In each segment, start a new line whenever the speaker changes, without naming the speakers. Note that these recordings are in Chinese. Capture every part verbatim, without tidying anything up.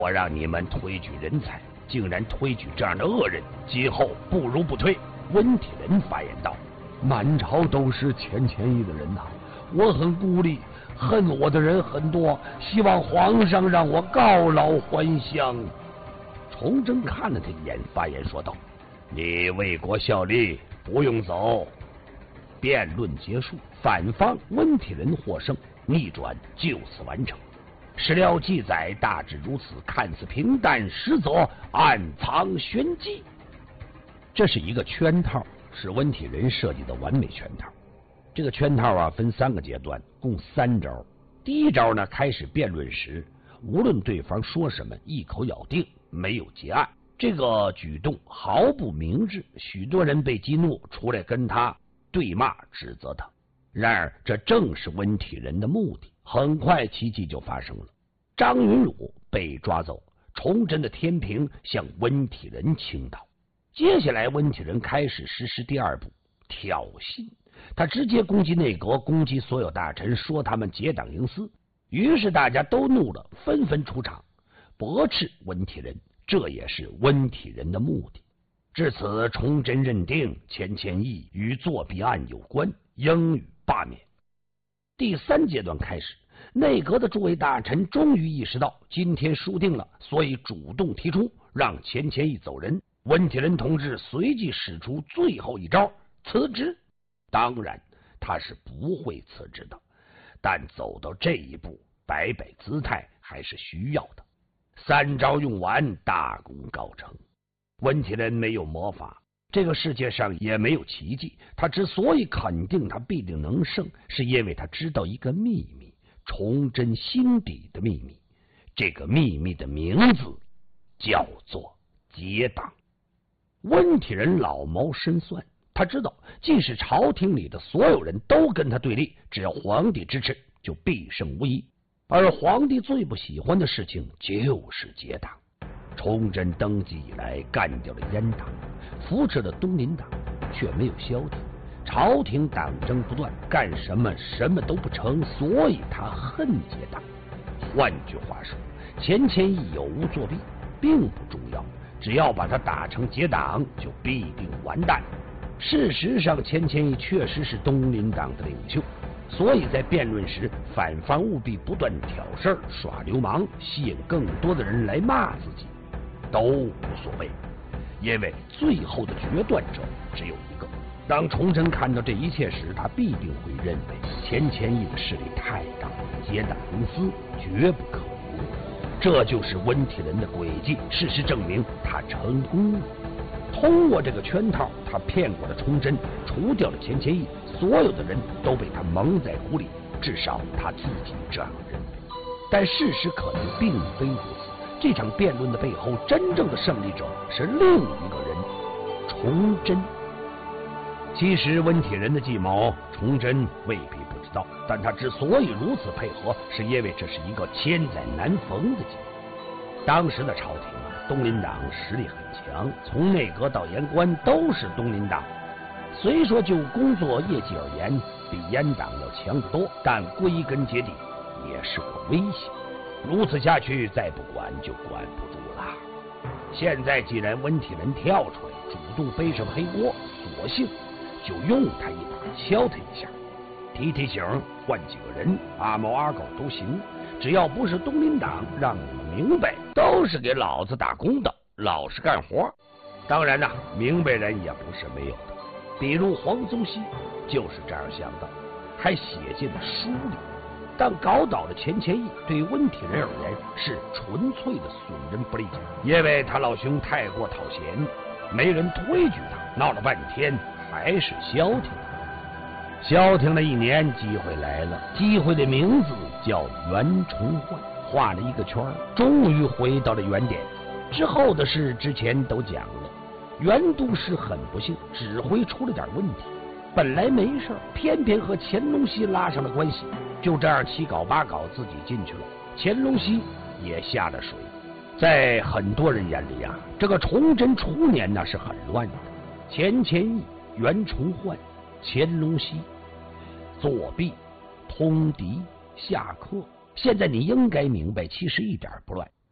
我让你们推举人才，竟然推举这样的恶人，今后不如不推。温体仁发言道：“
满朝都是钱谦益的人呐、啊，我很孤立，恨我的人很多，希望皇上让我告老还乡。”
崇祯看了他一眼，发言说道：“你为国效力，不用走。”辩论结束，反方温体仁获胜，逆转就此完成。史料记载大致如此，看似平淡，实则暗藏玄机。这是一个圈套，是温体仁设计的完美圈套。这个圈套啊，分三个阶段，共三招。第一招呢，开始辩论时，无论对方说什么，一口咬定没有结案。这个举动毫不明智，许多人被激怒，出来跟他对骂，指责他。然而，这正是温体仁的目的。很快，奇迹就发生了。张云儒被抓走，崇祯的天平向温体仁倾倒。接下来，温体仁开始实施第二步挑衅。他直接攻击内阁，攻击所有大臣，说他们结党营私。于是大家都怒了，纷纷出场驳斥温体仁，这也是温体仁的目的。至此，崇祯认定钱谦益与作弊案有关，应予罢免。第三阶段开始，内阁的诸位大臣终于意识到今天输定了，所以主动提出让钱谦益走人。温体仁同志随即使出最后一招，辞职。当然，他是不会辞职的，但走到这一步，摆摆姿态还是需要的。三招用完，大功告成。温体仁没有魔法，这个世界上也没有奇迹。他之所以肯定他必定能胜，是因为他知道一个秘密，崇祯心底的秘密。这个秘密的名字叫做结党。温体仁老谋深算，他知道即使朝廷里的所有人都跟他对立，只要皇帝支持，就必胜无疑。而皇帝最不喜欢的事情就是结党。崇祯登基以来，干掉了阉党，扶持了东林党，却没有消停。朝廷党争不断，干什么什么都不成，所以他恨结党。换句话说，钱谦益有无作弊并不重要，只要把他打成结党，就必定完蛋。事实上，钱谦益确实是东林党的领袖，所以在辩论时，反方务必不断挑事儿、耍流氓，吸引更多的人来骂自己，都无所谓，因为最后的决断者只有一个。当崇祯看到这一切时，他必定会认为钱谦益的势力太大，结党营私绝不可能。这就是温体仁的诡计。事实证明，他成功了。通过这个圈套，他骗过了崇祯，除掉了钱谦益，所有的人都被他蒙在鼓里，至少他自己这样认为。但事实可能并非如此，这场辩论的背后，真正的胜利者是另一个人——崇祯。其实温体仁的计谋，崇祯未必不知道，但他之所以如此配合，是因为这是一个千载难逢的机会。当时的朝廷啊，东林党实力很强，从内阁到言官都是东林党。虽说就工作业绩而言，比阉党要强得多，但归根结底也是个威胁。如此下去，再不管就管不住了。现在既然温体仁跳出来，主动背上黑锅，索性就用他一把，敲他一下，提提醒，换几个人，阿猫阿狗都行，只要不是东林党，让你们明白，都是给老子打工的，老实干活。当然呐，明白人也不是没有的，比如黄宗羲就是这样想的，还写进了书里。但搞倒了钱谦益，对温体仁而言是纯粹的损人不利己，因为他老兄太过讨嫌，没人推举他，闹了半天还是消停了。消停了一年，机会来了，机会的名字叫袁崇焕，画了一个圈，终于回到了原点。之后的事之前都讲了，袁都师很不幸，指挥出了点问题，本来没事，偏偏和乾隆熙拉上了关系，就这样七搞八搞自己进去了，乾隆熙也下了水。在很多人眼里啊，这个崇祯初年呢是很乱的，钱谦益、袁崇焕、乾隆熙作弊、通敌、下课。现在你应该明白，其实一点不乱，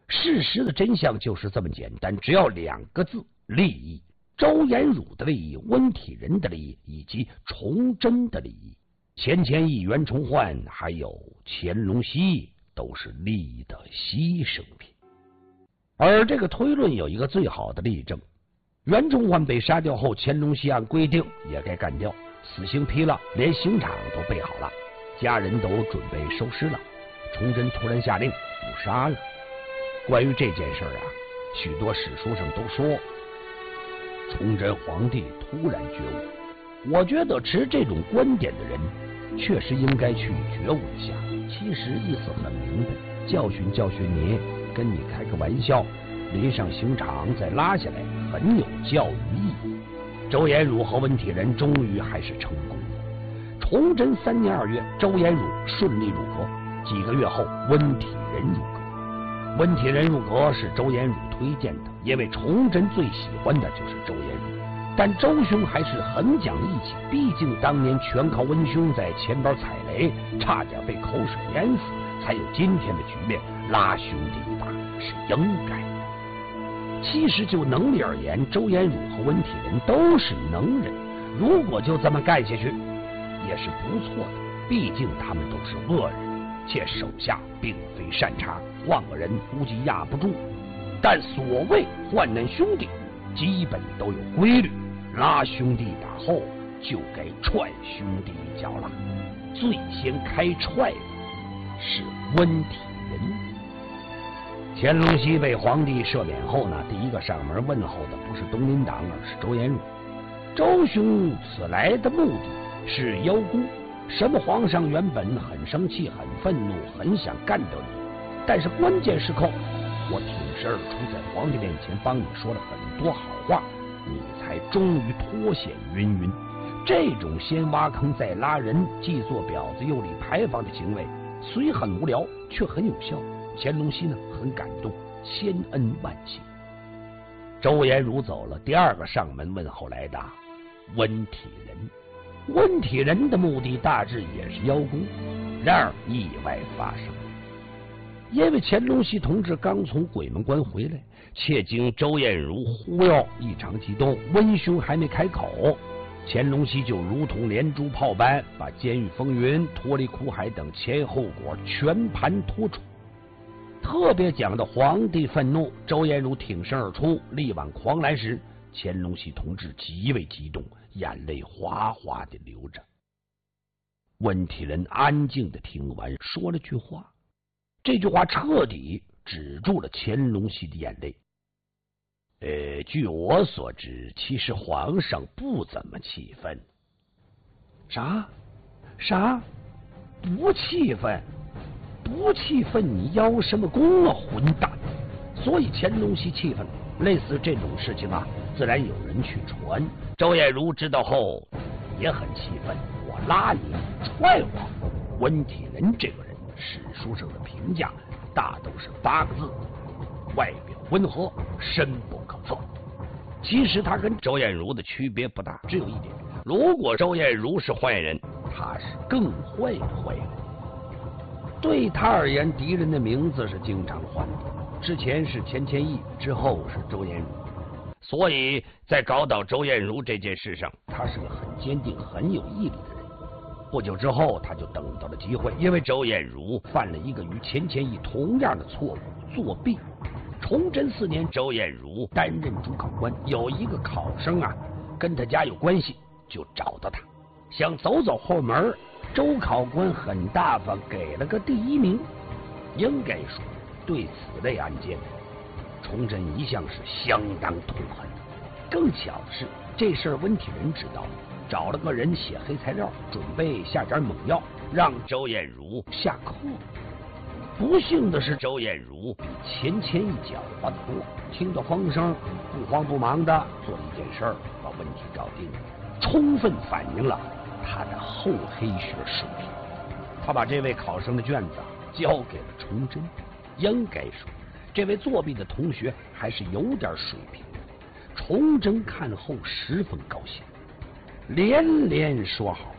事实的真相就是这么简单，只要两个字：利益。周延儒的利益、温体仁的利益以及崇祯的利益，钱谦益、袁崇焕还有乾隆熙都是利益的牺牲品。而这个推论有一个最好的例证：袁崇焕被杀掉后，乾隆熙按规定也该干掉，死刑批了，连刑场都备好了，家人都准备收尸了。崇祯突然下令不杀了。关于这件事啊，许多史书上都说崇祯皇帝突然觉悟。我觉得持这种观点的人确实应该去觉悟一下，其实意思很明白，教训教训你，跟你开个玩笑，临上刑场再拉下来，很有教育意义。周延儒和温体仁终于还是成功了。崇祯三年二月，周延儒顺利入阁，几个月后温体仁入阁。温体仁入阁是周延儒推荐的，因为崇祯最喜欢的就是周延儒。但周兄还是很讲义气，毕竟当年全靠温兄在前边踩雷，差点被口水淹死，才有今天的局面。拉兄弟一把是应该的。其实就能力而言，周延儒和温体仁都是能人，如果就这么干下去也是不错的，毕竟他们都是恶人，且手下并非善茬，换个人估计压不住。但所谓患难兄弟基本都有规律，拉兄弟一打后就该踹兄弟一脚了。最先开踹的是温体仁。乾隆熙被皇帝赦免后呢，第一个上门问候的不是东林党，而是周延儒。周兄此来的目的是邀功，什么皇上原本很生气、很愤怒、很想干掉你，但是关键时刻我挺身而出，在皇帝面前帮你说了很多好话，你才终于脱险云云。这种先挖坑再拉人，既做婊子又立牌坊的行为，虽很无聊，却很有效。乾隆熙呢很感动，千恩万谢。周延儒走了，第二个上门问候来的温体仁。温体仁的目的大致也是邀功，然而意外发生了。因为乾隆熙同志刚从鬼门关回来，且经周延儒忽悠，异常激动，温兄还没开口，乾隆熙就如同连珠炮般把监狱风云、脱离苦海等前后果全盘托出。特别讲的皇帝愤怒，周延儒挺身而出，力挽狂澜时，乾隆熙同志极为激动，眼泪哗哗的流着。温体仁安静的听完，说了句话，这句话彻底止住了乾隆熙的眼泪。呃，据我所知，其实皇上不怎么气愤。啥？啥？不气愤？不气愤你邀什么功啊，混蛋！所以乾隆熙气愤了。类似这种事情啊，自然有人去传。周延儒知道后也很气愤，我拉你，踹我。温体仁这个人，史书上的评价大都是八个字：外表温和，深不可测。其实他跟周延儒的区别不大，只有一点：如果周延儒是坏人，他是更坏的坏人。对他而言，敌人的名字是经常换的，之前是钱谦益，之后是周延儒。所以在搞倒周延儒这件事上，他是个很坚定、很有毅力的人。不久之后，他就等到了机会，因为周延儒犯了一个与钱谦益同样的错误——作弊。崇祯四年，周延儒担任主考官，有一个考生啊，跟他家有关系，就找到他，想走走后门。周考官很大方，给了个第一名。应该说，对此类案件，崇祯一向是相当痛恨。更巧的是，这事儿温体仁知道了，找了个人写黑材料，准备下点猛药，让周延儒下课。不幸的是，周延儒比钱谦益狡猾得多，听到风声，不慌不忙的做了一件事儿，把问题搞定了，充分反映了他的厚黑学水平。他把这位考生的卷子交给了崇祯。应该说，这位作弊的同学还是有点水平的。崇祯看后十分高兴，连连说好。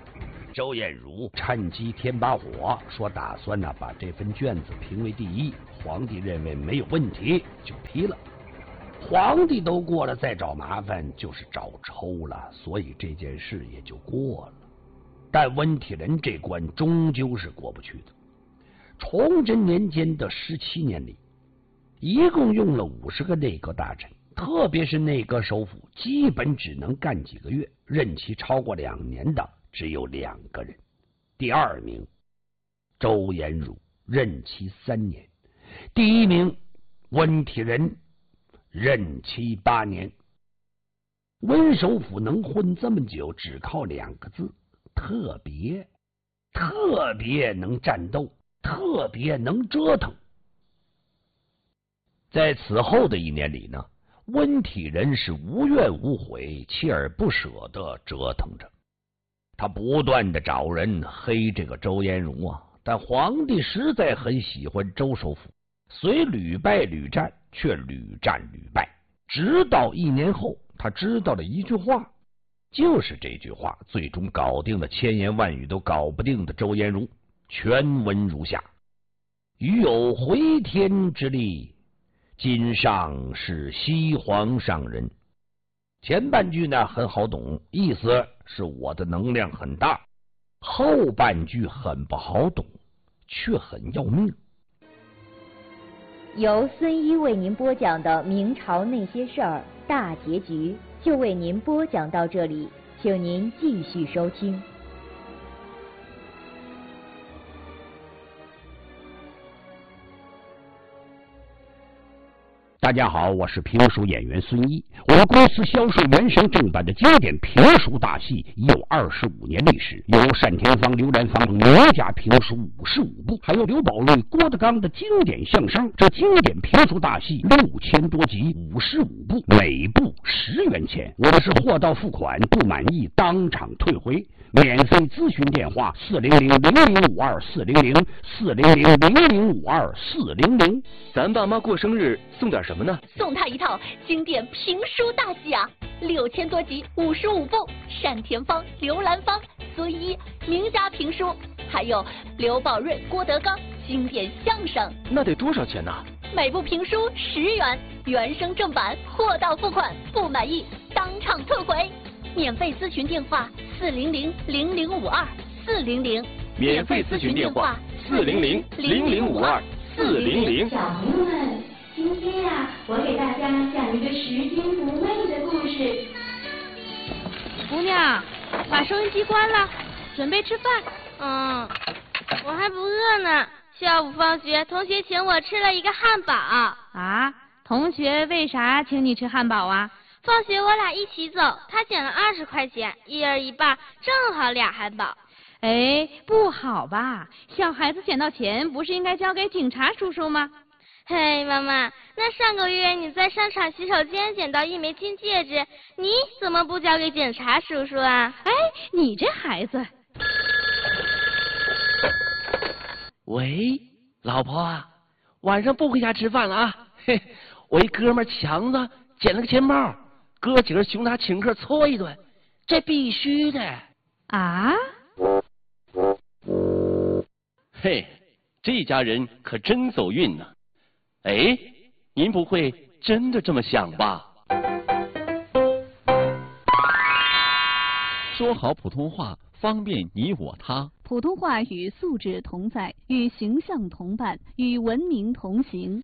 周彦儒趁机添把火，说打算呢把这份卷子评为第一。皇帝认为没有问题，就批了。皇帝都过了，再找麻烦就是找抽了，所以这件事也就过了。但温体仁这关终究是过不去的。崇祯年间的十七年里，一共用了五十个内阁大臣，特别是内阁首辅，基本只能干几个月，任期超过两年的只有两个人。第二名周延儒，任期三年；第一名温体仁，任期八年。温首辅能混这么久，只靠两个字：特别。特别能战斗，特别能折腾。在此后的一年里呢，温体仁是无怨无悔、锲而不舍地折腾着。他不断的找人黑这个周延儒啊，但皇帝实在很喜欢周首辅，虽屡败屡战，却屡战屡败。直到一年后，他知道了一句话，就是这句话最终搞定了千言万语都搞不定的周延儒。全文如下：余有回天之力，今上是西皇上人。前半句呢很好懂，意思是我的能量很大。后半句很不好懂，却很要命。
由孙一为您播讲的明朝那些事儿大结局就为您播讲到这里，请您继续收听。
大家好，我是评书演员孙一。我们公司销售原声正版的经典评书大戏已有二十五年历史，有单田芳、刘兰芳名家评书五十五部，还有刘宝瑞、郭德纲的经典相声。这经典评书大戏六千多集，五十五部，每部十元钱。我们是货到付款，不满意当场退回。免费咨询电话：四零零零零五二四零零四零零零零五二四零零。
咱爸妈过生日送点什么呢？
送他一套经典评书大戏啊，六千多集，五十五部，单田芳、刘兰芳、孙一名家评书，还有刘宝瑞、郭德纲经典相声。
那得多少钱呢？
每部评书十元，原声正版，货到付款，不满意当场退回。免费咨询电话：四零零零零五二四零零。
免费咨询电话：四零零零零五二四零零。
小朋友们，今天呀、啊，我给大家讲一个拾金不昧的故事。
姑娘，把收音机关了，准备吃饭。
嗯，我还不饿呢。下午放学，同学请我吃了一个汉堡。
啊？同学为啥请你吃汉堡啊？
放学我俩一起走，他捡了二十块钱，一人一半，正好俩汉堡。
哎，不好吧？小孩子捡到钱，不是应该交给警察叔叔吗？
嘿，妈妈，那上个月你在商场洗手间捡到一枚金戒指，你怎么不交给警察叔叔啊？
哎，你这孩子。
喂，老婆啊，晚上不回家吃饭了啊？嘿，我一哥们强子捡了个钱包，哥几个熊他请客搓一顿，这必须的。
啊？
嘿，这家人可真走运呢。哎，您不会真的这么想吧？
说好普通话，方便你我他。
普通话与素质同在，与形象同伴，与文明同行。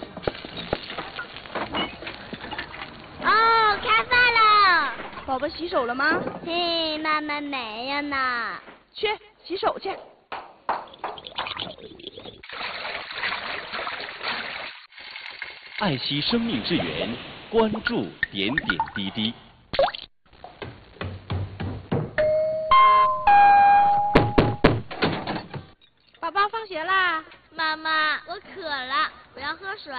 哦，开饭了！
宝宝洗手了吗？
嘿，妈妈没有呢。
去洗手去。
爱惜生命之源，关注点点滴滴。
宝宝放学啦！妈妈，我渴了，我要喝水。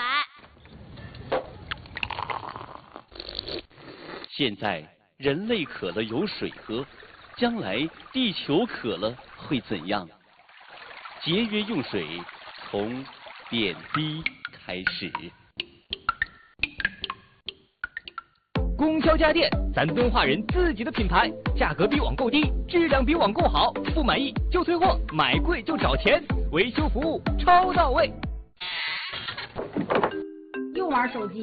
现在人类渴了有水喝，将来地球渴了会怎样？节约用水，从点滴开始。
供销家电，咱敦化人自己的品牌，价格比网购低，质量比网购好，不满意就退货，买贵就找钱，维修服务超到位。
又玩手机。